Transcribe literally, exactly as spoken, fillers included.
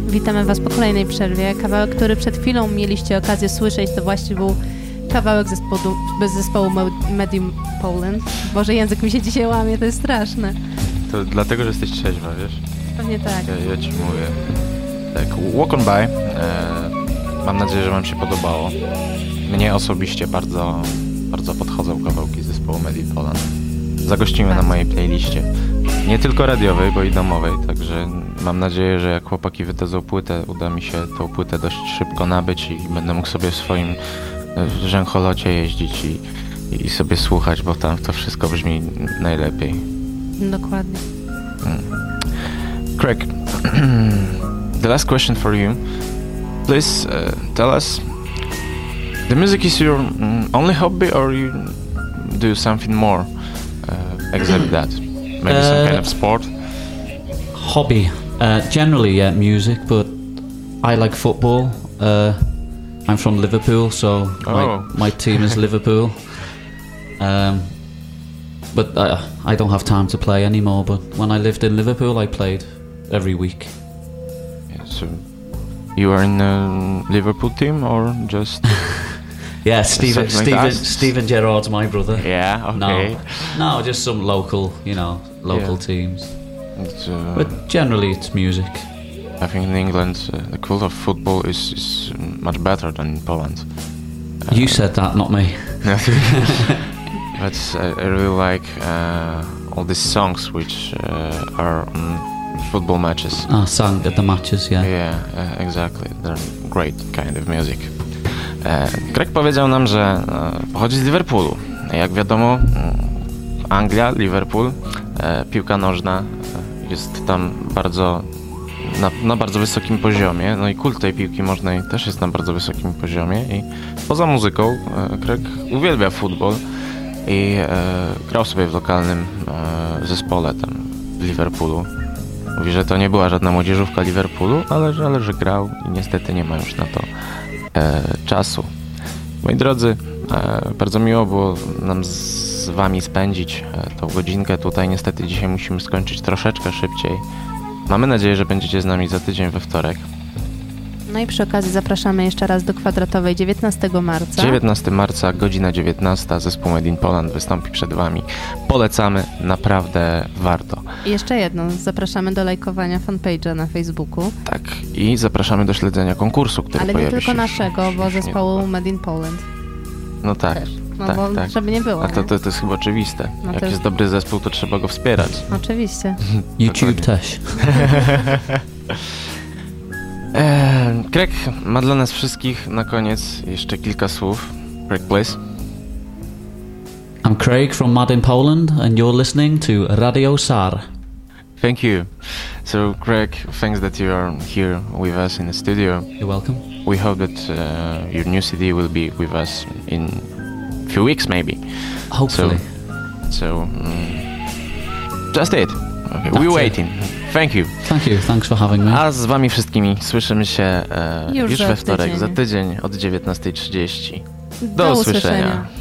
Witamy Was po kolejnej przerwie. Kawałek, który przed chwilą mieliście okazję słyszeć, to właśnie był kawałek zespołu, bez zespołu Medium Poland. Boże, język mi się dzisiaj łamie, to jest straszne. To dlatego, że jesteś trzeźwa, wiesz? Pewnie tak. Ja, ja ci mówię. Tak, Walk on By. E, mam nadzieję, że Wam się podobało. Mnie osobiście bardzo, bardzo podchodzą kawałki zespołu Medium Poland. Zagościmy tak na mojej playliście. Nie tylko radiowej, bo i domowej, także mam nadzieję, że jak chłopaki wydadzą płytę, uda mi się tą płytę dość szybko nabyć i będę mógł sobie w swoim żęcholocie jeździć i, i sobie słuchać, bo tam to wszystko brzmi najlepiej. Dokładnie. Hmm. Craig, the last question for you. Please uh, tell us, the music is your um, only hobby or you do something more uh, except that? Maybe uh, some kind of sport? Hobby. Uh, generally, yeah, music, but I like football. Uh, I'm from Liverpool, so oh. my, my team is Liverpool. Um, but I, I don't have time to play anymore, but when I lived in Liverpool, I played every week. Yeah, so you are in the Liverpool team or just... Yeah, Steven, like Steven, Steven Gerrard's my brother. Yeah, okay. No, no, just some local, you know, local yeah. teams. Uh, but generally, it's music. I think in England, uh, the culture of football is, is much better than in Poland. Uh, you said that, not me. But I, I really like uh, all these songs which uh, are on football matches. Ah, sung at the matches, yeah. Yeah, uh, exactly. They're great kind of music. Craig powiedział nam, że pochodzi z Liverpoolu. Jak wiadomo, Anglia, Liverpool, piłka nożna jest tam bardzo na, na bardzo wysokim poziomie. No i kult tej piłki nożnej też jest na bardzo wysokim poziomie. I poza muzyką Craig uwielbia futbol i grał sobie w lokalnym zespole tam w Liverpoolu. Mówi, że to nie była żadna młodzieżówka Liverpoolu, ale, ale że grał i niestety nie ma już na to E, czasu. Moi drodzy, e, bardzo miło było nam z Wami spędzić e, tą godzinkę tutaj. Niestety dzisiaj musimy skończyć troszeczkę szybciej. Mamy nadzieję, że będziecie z nami za tydzień we wtorek. No i przy okazji zapraszamy jeszcze raz do Kwadratowej dziewiętnastego marca. dziewiętnastego marca, godzina dziewiętnasta, zespół Made in Poland wystąpi przed Wami. Polecamy, naprawdę warto. I jeszcze jedno, zapraszamy do lajkowania fanpage'a na Facebooku. Tak, i zapraszamy do śledzenia konkursu, który Ale pojawi nie tylko się naszego, bo zespołu Made in Poland. No tak, też. No tak, bo tak. żeby nie było. A to, to, to jest chyba oczywiste. No Jak to... jest dobry zespół, to trzeba go wspierać. Oczywiście. YouTube też. Eee, Craig ma dla nas wszystkich na koniec jeszcze kilka słów. Craig, please. I'm Craig from Made in Poland and you're listening to Radio SAR. Thank you. So Craig, thanks that you are here with us in the studio. You're welcome. We hope that uh, your new C D will be with us in a few weeks maybe. Hopefully. So, so um, just it. Okay, we're waiting. It. Thank you. Thank you. Thanks for having me. A z Wami wszystkimi słyszymy się e, już, już we wtorek, tydzień. za tydzień od dziewiętnastej trzydzieści. Do, Do usłyszenia. usłyszenia.